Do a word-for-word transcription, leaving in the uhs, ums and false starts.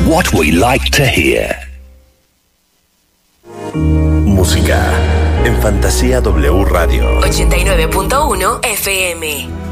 what we like to hear. Música en Fantasía W Radio ochenta y nueve punto uno F M.